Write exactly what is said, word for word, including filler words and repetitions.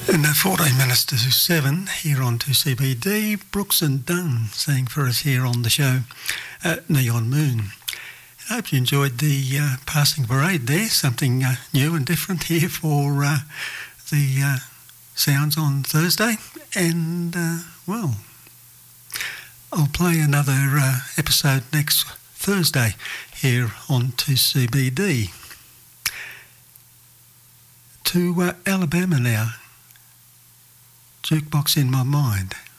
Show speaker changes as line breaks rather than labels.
In uh, fourteen minutes to seven here on two C B D, Brooks and Dunn sang for us here on the show at Neon Moon. I hope you enjoyed the uh, passing parade there, something uh, new and different here for uh, the uh, sounds on Thursday. And, uh, well, I'll play another uh, episode next Thursday here on two C B D. To uh, Alabama now. Jukebox in My Mind.